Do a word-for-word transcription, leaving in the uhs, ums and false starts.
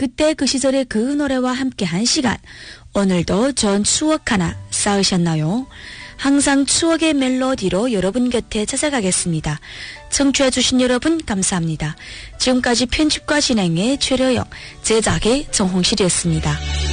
그때 그 시절의 그 노래와 함께한 시간, 오늘도 좋은 추억 하나 쌓으셨나요? 항상 추억의 멜로디로 여러분 곁에 찾아가겠습니다. 청취해주신 여러분 감사합니다. 지금까지 편집과 진행의 최려영, 제작의 정홍실이었습니다.